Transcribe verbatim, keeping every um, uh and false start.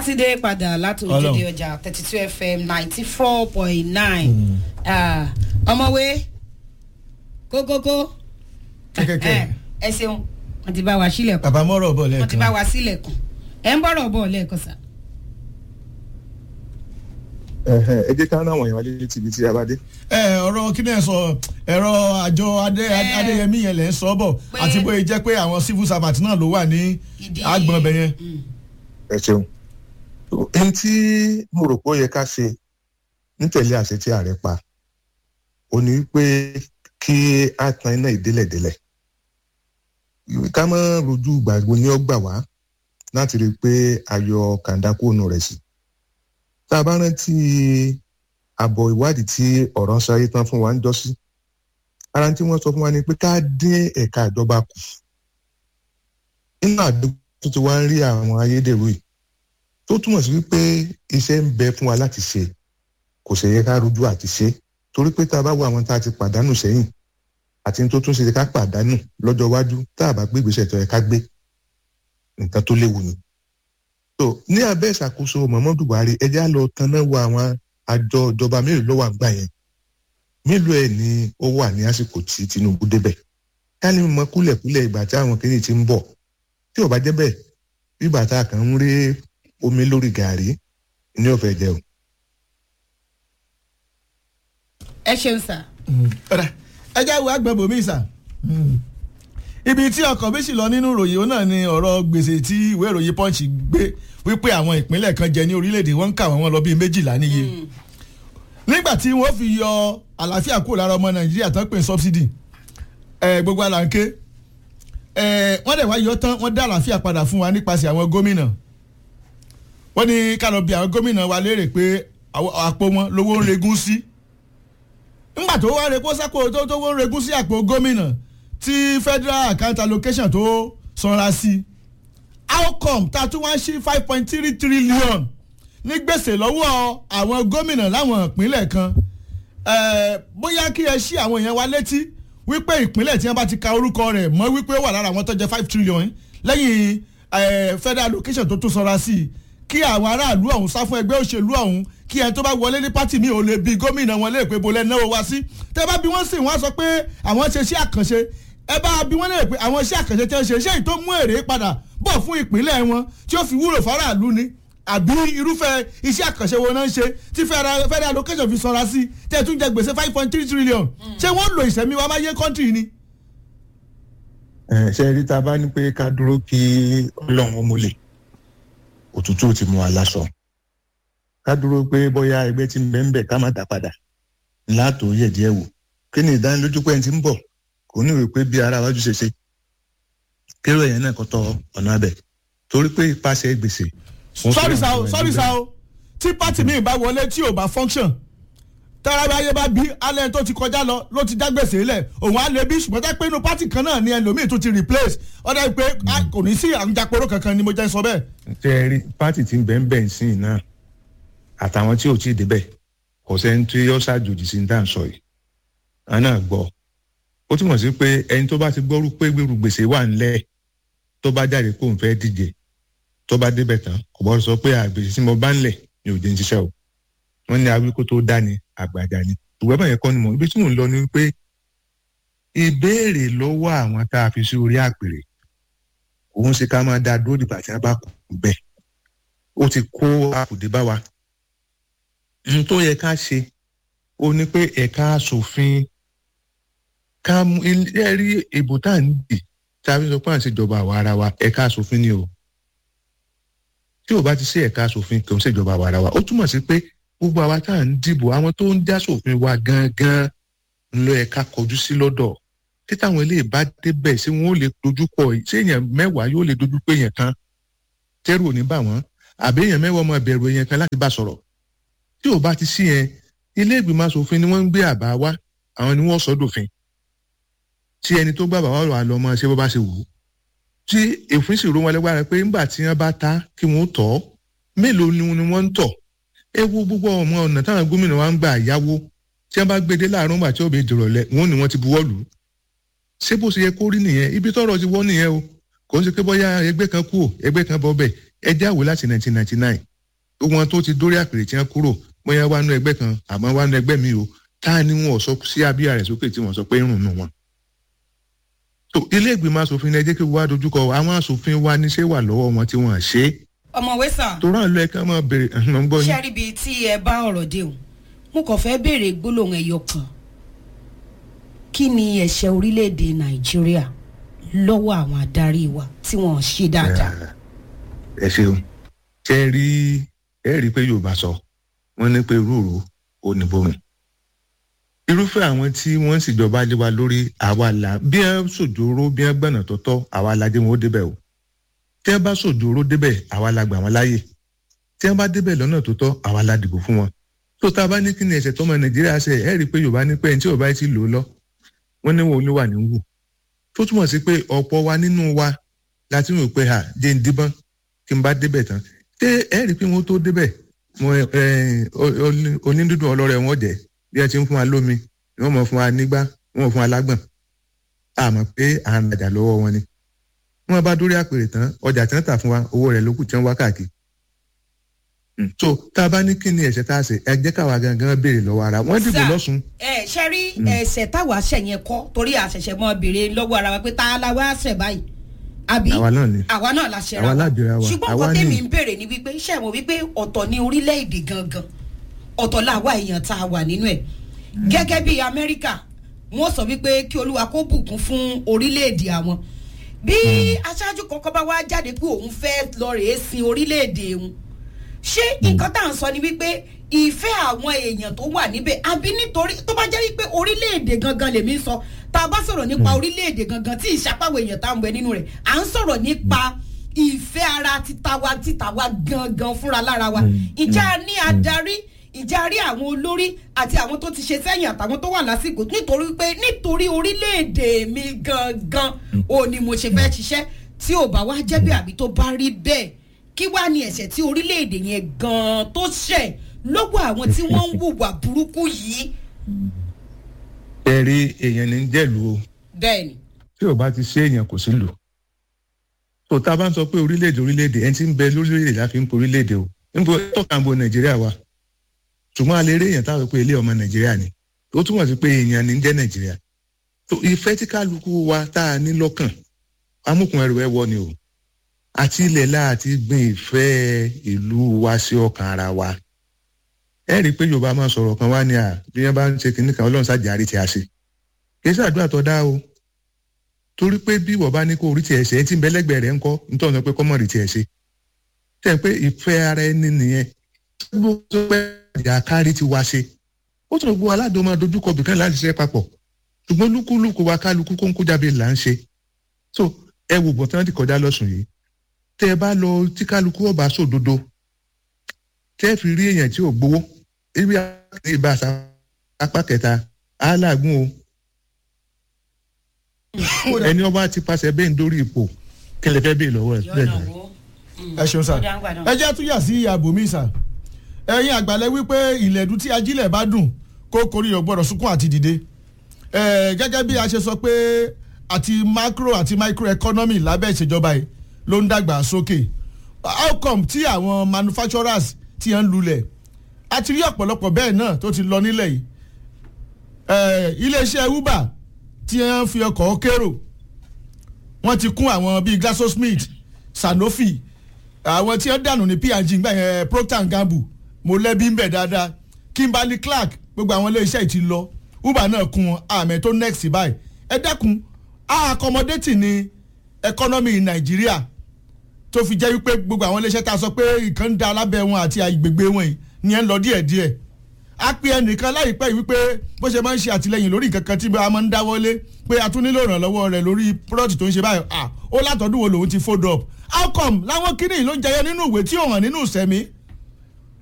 ti dé padà láti ojúde ọjà thirty two F M ninety four point nine ọmọwé kókókó ẹ ṣeun wọ́n ti bá wa sílẹ̀kùn bàbá mọ́rọ̀ bọ̀ lẹ́ẹ̀kan wọ́n ti bá wa sílẹ̀kùn ẹ̀ ń bọ̀rọ̀ bọ̀ lẹ́ẹ̀kan sá. ẹ jẹ́ ká náà wọ̀nyí wá lé tìbí tí a bá dé. ẹ ọ̀rọ̀ kí ni ẹ sọ ẹ̀rọ àjọ adéyẹmí yẹn lẹ́ ń sọ bọ̀ àti bóyá jẹ́ pé àwọn civil servant náà ló wà ní àgbọ̀n bẹ̀ yẹn. ẹ ṣeun ẹni tí mo rò pé ó yẹ ká ṣe nítẹ̀lé àṣẹ tí ààrẹ pa ó ní wípé kí á tan iná ìdélẹ̀délẹ̀ ká má rojú gbàgbó ní ọgbà wá láti rí i pé ayọ̀ kàńdákóònù rẹ̀ sí. tá a bá rántí àbọ̀ ìwádìí tí ọ̀rọ̀ ń ṣayé tán fún wa ń jọ́sí ara tí wọ́n sọ fún wa ni pé ká dín ẹ̀ka ìjọba kù nínú àdúgbò tó ti wá ń rí àwọn ayédèrú yìí tó túmọ̀ sí wípé iṣẹ́ ń bẹ fún wa láti ṣe kò ṣe yẹ ká rújú àti ṣe torí pé tá a bá wo àwọn tá a ti pàdánù sẹ́yìn àti tó tún ṣe ká pàdánù lọ́jọ́ iwájú tá a bá gbé ìgbésẹ̀ tó yẹ ká gbé nǹkan tó léwu ni. so ní abẹ́ ìṣàkóso Muhammadu Buhari ẹ já lọ tanná wo àwọn àjọ ìjọba mélòó ló wà ń gbà yẹn mélòó ẹ̀ ni ó wà ní àsìkò tí Tinubu débẹ̀ ká ní mọ kúlẹ̀kúlẹ̀ ìgbà tí àwọn kìnìún ti ń bọ̀ tí ò bá jẹ́ bẹ́ẹ̀ bí bàtà kan ń rí omi lórí gàrí ní ọ̀fẹ́ jẹ́ o. ẹ ṣeun sá. ẹ jẹ́ ìwé àgbẹ̀bọ̀ mi sà. ibi tí ọkọ̀ bí sì lọ nínú ìròyìn ó náà ni ọ̀rọ̀ gbèsè tí ìwé ìròyìn Punch gbé wípé àwọn ìpínlẹ̀ kan jẹ ní orílẹ̀-èdè wọ́n ń kà wọ́n lọ bíi méjìlá níye. nígbà tí wọ́n fi yọ àlàáfíà kúrò lára ọmọ Nàìjíríà tán pè subsidy gbogbo àlàǹké wọ́n dẹ̀ wá yọ tán wọ́n dá àlàáfíà padà fún wa nípasẹ̀ àwọn gómìnà wọ́n ní ká lọ bí àwọn gómìnà wa léèrè pé àpò wọn lówó ń regún sí nígbà tó wá repo sápò tó tó wọ́n ń regún sí àpò gómìnà tí federal account allocation tó sanra sí how come tá a tún wá sí five point three trillion ní gbèsè lọ́wọ́ àwọn gómìnà láwọn ìpínlẹ̀ kan bóyá kí ẹ ṣí àwọn èèyàn wa létí wípé ìpínlẹ̀ tí wọ́n bá ti ka orúkọ rẹ̀ mọ́ wípé ó wà lára àwọn tó jẹ́ five trillion lẹ́yìn federal allocation tó tún sanra sí i kí àwọn aráàlú ọ̀hún sá fún ẹgbẹ́ òṣèlú ọ̀hún kí ẹni tó bá wọlé ní pátì mi ò lè bi gómìnà wọn léèpé bolẹ̀ náwó wá sí tẹ́ bá bí wọ́n sì wọ́n sọ pé àwọn ṣe iṣẹ́ àkànṣe ẹ bá bí wọ́n léèpé àwọn iṣẹ́ àkànṣe tí wọ́n ṣe iṣẹ́ yìí tó mú èrè padà bọ̀ fún ìpínlẹ̀ wọn tí ó fi wúlò fáráàlú ni àbí irúfẹ́ iṣẹ́ àkànṣe wo náà ń ṣe tí federal allocation fi sanra sí tẹ́ tún jẹ gbèsè five point three trillion ṣé wọ́n lo ìṣẹ̀mí wa máyé kọ́ńtì ni. ẹ ṣe rí tá a bá ní pé ká dúró kí Ọlọ́run ó múlẹ̀ òtútù ti mú wa láṣọ ká dúró pé bóyá ẹgbẹ́ tí ń bẹ ń bẹ̀ ká má dá padà látò yẹ̀ díẹ̀ wò kí ni ìdánilójú pé ẹni tí ń bọ̀ kò ní ìwé pé bí ara wájú ṣe ṣe kérò ẹ̀yẹn náà kọ́ tọ ọ̀nà abẹ torí pé ipasẹ̀ gbèsè. sọ́rí sa o sọ́rí sa o tí pátì mi bá wọlé tí ò bá function tára bí ayé bá bí alẹ́ tó ti kọjá lọ ló ti dá gbèsè lẹ̀ òun á lè bí ṣùgbọ́n tá pé inú pátì kan náà ni ẹlòmíì tó ti replace ọ̀dà pé kò ní sí àǹjàporó kankan ni mo jẹ́ sọ bẹ́ẹ̀. ṣe é rí pátì tí ń bẹ̀ ń bẹ̀ ń sìn náà àtàwọn tí ò tí ì débẹ̀ kò sẹ́ni tí yóò ṣàjòjì sí ní tá à ń sọ yìí àwọn náà gbọ́ ó túmọ̀ sí pé ẹni tó bá ti gbọ́rú pé gbèrú gbèsè wà ńlẹ̀ tó bá jáde kó n fẹ́ díje tó bá débẹ̀ tán kò bọ́ sọ pé àgbèsè tí mo bá ń lẹ̀ mi ò jẹ́ ń ṣiṣẹ́ o wọ́n ní awí kó tó dá ni àgbàdá ni ìwé báyẹn kọ́ ni mọ̀ ibi tí mò ń lọ ni pé ìbéèrè lọ́wọ́ àwọn tá a fi sí orí àpèrè òun ṣe ká máa dá dúró dìgbà tí a bá kú bẹ́ẹ̀ ó ti kó àkùdé bá wa n tó yẹ ká ṣe ó ní pé ẹ̀ka aṣòfin ká mú ẹ rí ìbò tá à ń dì tá a fi sọ pé à ń ṣèjọba àwa ara wa ẹ̀ka aṣòfin ni o tí ò bá ti ṣe ẹ̀ka aṣòfin kò ń ṣèjọba àwa ara wa ó túmọ̀ sí pé gbogbo àwa tá à ń dìbò àwọn tó ń já sòfin wa gangan ń lọ ẹ̀ka kọjú sí lọ́dọ̀ tí táwọn eléyìí bá débẹ̀ ṣé wọn ò lè dojú kọ ṣé èèyàn mẹ́wàá yóò lè dojú pé èèyàn kan tẹ́rù ò ní bà wọ́n àbí èèyàn mẹ́wàá ọmọ ìbẹ̀rù èèyàn kan láti bá sọ̀rọ̀ tí ò bá ti sí yẹn ilé ìgbìmọ̀ asòfin ni wọ́n ń gbé àbá wá àwọn ni wọ́n sọ dòfin tí ẹni tó gbàgbà wà lọ àlọ́ ọmọ ṣé bó bá ṣe wù ú tí èfin sì ró wọn lẹ́gbàá pé ńgbà tí wọ́n bá ta kí wọ́n tọ̀ mélòó ni wọ́n ń tọ̀ ẹ wo gbogbo ọmọ ọ̀nà táwọn gómìnà wa ń gbà yáwó tí wọ́n bá gbédé láàárọ̀ ńgbà tí ó bẹ dìrọ̀lẹ́ wọn ni wọ́n ti buwọ́ lù ú ṣé bó ṣe yẹ kó rí nìyẹn ibi tọ́rọ̀ ti wọ́ nìyẹn o kò ń ṣe pé bóyá ẹgbẹ́ kan kú ò ẹgbẹ́ kan bọ́ bẹ́ẹ̀ ẹ jáwó láti nineteen ninety nine wọn tó ti dórí àpèrè tí wọ́n kúrò bóyá wà nú ẹgbẹ́ kan àmọ́ wà nú ẹgbẹ́ mi o táà ni wọn ò sọ sí abíyá rẹ̀ sókè tí wọ́n sọ pé ń rùn nù wọn. tó ilé ìgbìmọ̀ asòfin ẹ jẹ́ kí wọ́n á dojúkọ àwọn asòfin wa níṣẹ́ wà lọ́wọ́ wọn tí wọ́n ṣe é. ọmọwé sàn. tó rán lọ ẹ̀ka máa bèrè ọ̀nà ń gbọ́ yín. ṣé ibi tí ẹ bá ọ̀rọ̀ dé o mo kàn fẹ́ béèrè gbólóhùn ẹyọ kan kí ni ẹ̀ṣẹ̀ orílẹ̀-èdè nàìjíríà lọ́wọ́ àwọn adarí wa tí wọ́n ṣe dáadáa. ẹ ṣeun ṣe rí ẹ rí i pé yorùbá sọ wọ́n ní pé rúurú ò ní bóun irúfẹ́ àwọn tí wọ́n sì jọba lé wa lórí àwa la bí ẹ sòjòrò bí ẹ gbọ̀nà tọ́tọ́ àwa la dé wọn ó débẹ̀ o tí ẹ bá sòjòrò débẹ̀ àwa la gbà wọ́n láàyè tí ẹ bá débẹ̀ lọ́nà tó tọ́ àwa la dìbò fún wọn tó tá a bá ní kí ni ẹ̀ṣẹ̀ tọ́mọ nàìjíríà ṣe ẹ rí i pé yorùbá ní pé ẹni tí yorùbá ti lò ó lọ wọ́n ní wọn ò ní wà ní wù tó túmọ̀ sí pé ọ̀pọ̀ wa nínú wa láti rò pé à jẹ́ ń díbọ́n kí n bá débẹ̀ tán tẹ́ ẹ rí i pé wọ́n tó débẹ̀ onídùúdùn ọlọ́rẹ̀ wọn jẹ́ bí ẹ ti ń fún wa lómi wọ́n mọ̀ fún wa nígbà wọ́n mọ̀ fún wa lágbọ̀n àmọ́ pé à ń rajà lọ́wọ́ wọn ni wọ́n bá dórí àpèrè tán ọjà tí wọ́n tà fún wa owó rẹ̀ lókù tí wọ́n wá káàkiri. so tá a bá ní kí ni ẹ̀ṣẹ̀ tá a ṣe ẹ jẹ́ káwa gangan béèrè lọ́wọ́ ara wọ́n dìbò lọ́sùn. ẹ ṣe rí ẹ̀ṣẹ̀ táwa ṣẹ̀ yẹn kọ́ torí àṣẹ̀ṣẹ̀ mọ́ béèrè lọ́wọ́ ara wa pé tá a la wá ṣẹ̀ báyìí àbí àwa náà ni àwa náà la ṣẹ̀ra àwa lájọra wa ṣùgbọ́n nǹkan tèmi ń béèrè ni wípé ṣe mọ̀ wípé ọ̀tọ̀ ni orílẹ̀-èdè gangan ọ̀tọ̀ làwa èèyàn tá a wà nínú ẹ̀ gẹ́gẹ́ bí amẹ́ríkà wọ́n sọ wípé kí olúwa kó bùkún fún orílẹ̀-èdè àwọn bí aṣáájú kankan bá wá jáde pé òun fẹ́ lọ rèé sin orílẹ̀-èdè òun ṣé nǹkan tá à ń sọ ni wípé ìfẹ́ àwọn èèyàn tó wà níbẹ̀ àbí nítorí tó bá jẹ́ wípé orílẹ̀-èdè gangan lèmi ń sọ tá a bá sọ̀rọ̀ nípa orílẹ̀-èdè gangan tí ìṣàpàwọ̀ èèyàn tá à ń bẹ nínú rẹ̀ à ń sọ̀rọ̀ nípa ìfẹ́ ara títawa títawa gangan fúnra lára wa ìjà ní adarí ìjà rí àwọn olórí àti àwọn tó ti ṣe sẹ́yìn àtàwọn tó wà lásìkò nítorí pé nítorí orílẹ̀-èdè mi gangan ò ní mo ṣe fẹ́ ṣiṣẹ́ tí ò bá wá jẹ́ bí àbí tó bá rí bẹ́ẹ̀ kí wá ní ẹ̀ṣẹ̀ tí orílẹ̀-èdè yẹn gan-an tó ṣẹ̀ lọ́wọ́ àwọn tí wọ́n ń hùwà burúkú yìí. ẹ rí èèyàn ní jẹ́lu o. bẹ́ẹ̀ni. tí ò bá ti ṣe èèyàn kò sí lò. tó tá a bá ń sọ pé orílẹ̀-èdè orílẹ̀-èdè ẹni tí ń bẹ lórílẹ̀-èdè la fi ń po orílẹ̀-èdè o. níbo tọ́ka ń bo nàìjíríà wa. ṣùgbọ́n a lè rí èèyàn táwọn pé ilé ọmọ nàìjíríà ni. ó túmọ̀ sí pé èèyàn ní jẹ́ nàìjíríà. tó ìfẹ́ tí kálukú wa tá a ní lọ́kàn amúkùn ẹrù ẹ wọ ni o. àti ilẹ̀ láti gbin ìfẹ́ ìlú wa sí ọkàn ara wa. ẹ rí i pé yorùbá máa sọ̀rọ̀ kan wá ní à bí wọ́n bá ń ṣe kinní kan ọlọ́run ṣàjàrí tí a ṣe. kì í ṣàdúrà tó dá o. torí pé bí wọ́n bá ní kó orí tiẹ̀ ṣe ẹ ti ń bẹ lẹ́gbẹ̀ẹ́ rẹ̀ ń kọ́ nítorí pé kọ́mọ̀ rí tiẹ̀ ṣe. tẹ̀ pé ìfẹ́ ara ẹni nìyẹn. gbogbo tó pẹ́ ìyá kárí ti wá ṣe. ó tún gbogbo aládùn máa dojúkọ bìkan láti ṣe papọ̀. ṣùgbọ́n lúkúlùkù wa kálukú kó ń kó jáde là ń ṣe. so ẹ wò bọ̀ tí wọ́n ti kọjá lọ́sùn yìí. tẹ́ ẹ bá lọ tí kálukú ọba sòdodo tẹ́ fi rí èèyàn tí ò gbowó ibi ìbá apá kẹta aláàgùn o ẹni ọba ti pàṣẹ bẹ́ẹ̀ ń dórí ipò kẹlẹ fẹ́ bẹ́ẹ̀ lọ́wọ́ ẹ̀ bẹ́ẹ̀ lọ. ẹ ṣeun sá ẹ jẹ́ tún yà sí àbòmí sá ẹ̀yin àgbàlẹ̀ wípé ìlẹ̀dùn tí ajílẹ̀ bá dùn kó korí ọgbọ́dọ̀ sunkún àti dìde gẹ́gẹ́ bí a ṣe sọ pé àti macro àti micro economy lábẹ́ ìṣèjọba yìí ló ń dàgbà sókè how come tí àwọn manufacturers ti ń lulẹ̀ a ti rí ọ̀pọ̀lọpọ̀ bẹ́ẹ̀ náà tó ti lọ nílẹ̀ yìí iléeṣẹ́ uber tí wọ́n fi ọkọ̀ kérò wọ́n ti kún àwọn bíi GlaxoSmith Sanofi àwọn tí wọ́n dànù ní P and G gbà yẹn Procter and Gamble mo lẹ́bí ń bẹ̀ dáadáa Kimberly Clark gbogbo àwọn iléeṣẹ́ yìí ti lọ uber náà kún àmì tó next báyìí ẹ dẹ́kun accommodate ní economy Nàìjíríà tó fi jẹ́ wípé gbogbo àwọn iléeṣẹ́ tá a sọ pé ìkan ń da alábẹ́ wọn àti àgbègbè wọn yìí ni ẹ ń lọ díẹ̀díẹ̀ a pe ẹnìkan láìpẹ́ yìí wípé bó ṣe máa ń ṣe àtìlẹyìn lórí nǹkan kan tí a máa ń dáwọ́lé pé a tún nílò ìrànlọ́wọ́ rẹ̀ lórí product tó ń ṣe báyìí ah ó látọ̀dún wo lòun ti fold up how come láwọn kíní ló ń jẹyọ nínú ìwé tí ò hàn nínú ìsẹ̀mí